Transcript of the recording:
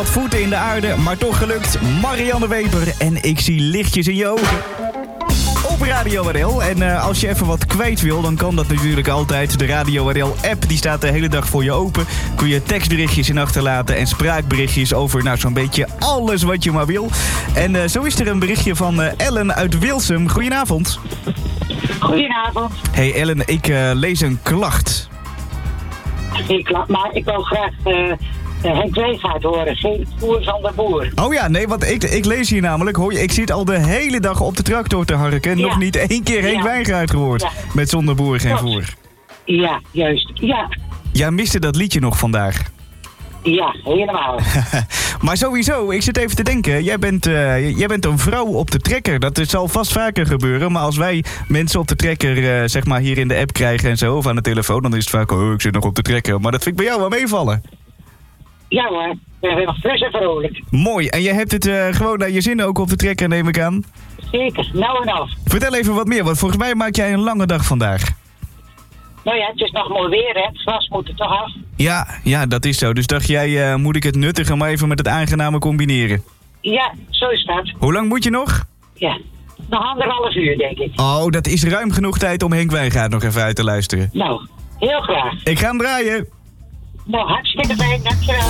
Voeten in de aarde, maar toch gelukt. Marianne Weber en ik zie lichtjes in je ogen. Op Radio RL. En als je even wat kwijt wil, dan kan dat natuurlijk altijd. De Radio RL app die staat de hele dag voor je open. Kun je tekstberichtjes in achterlaten en spraakberichtjes over zo'n beetje alles wat je maar wil. En zo is er een berichtje van Ellen uit Wilsum. Goedenavond. Goedenavond. Hey Ellen, ik lees een klacht. Maar ik wil graag Henk Weegaard horen. Geen Boer van de Boer. Oh ja, nee, want ik lees hier namelijk. Hoor je, ik zit al de hele dag op de tractor te harken. Ja. Nog niet één keer Henk Weegaard gehoord. Ja. Met Zonder Boer geen Klopt. voer. Ja, juist. Ja. Jij miste dat liedje nog vandaag. Ja, helemaal. Maar sowieso, ik zit even te denken. Jij bent een vrouw op de trekker. Dat zal vast vaker gebeuren. Maar als wij mensen op de trekker zeg maar hier in de app krijgen en zo, of aan de telefoon, dan is het vaak, oh, ik zit nog op de trekker. Maar dat vind ik bij jou wel meevallen. Ja hoor, we zijn nog fris en vrolijk. Mooi. En jij hebt het gewoon naar je zin ook op de trekker, neem ik aan. Zeker, nou en af. Vertel even wat meer, want volgens mij maak jij een lange dag vandaag. Nou ja, het is nog mooi weer, hè. Het gras moet er toch af. Ja, dat is zo. Dus dacht jij, moet ik het nuttige maar even met het aangename combineren? Ja, zo is dat. Hoe lang moet je nog? Ja, nog 1,5 uur, denk ik. Oh, dat is ruim genoeg tijd om Henk Weegaard nog even uit te luisteren. Nou, heel graag. Ik ga hem draaien. Nou, hartstikke fijn, dankjewel.